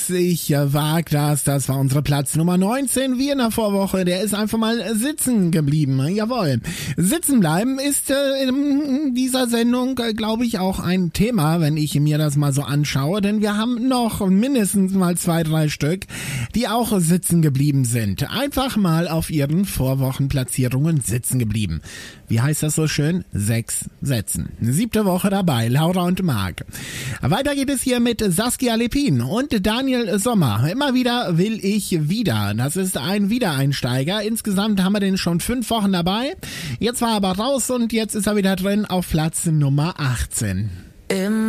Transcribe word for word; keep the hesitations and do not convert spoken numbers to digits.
Ich wag das, das war unsere Platz Nummer neunzehn, wie in der Vorwoche, der ist einfach mal sitzen geblieben, jawohl. Sitzen bleiben ist äh, in dieser Sendung, äh, glaube ich, auch ein Thema, wenn ich mir das mal so anschaue, denn wir haben noch mindestens mal zwei, drei Stück, die auch sitzen geblieben sind. Einfach mal auf ihren Vorwochenplatzierungen sitzen geblieben. Wie heißt das so schön? Sechs Sätzen. Siebte Woche dabei, Laura und Marc. Weiter geht es hier mit Saskia Lepin und Daniel Sommer. Immer wieder will ich wieder. Das ist ein Wiedereinsteiger. Insgesamt haben wir den schon fünf Wochen dabei. Jetzt war er aber raus und jetzt ist er wieder drin auf Platz Nummer achtzehn. Im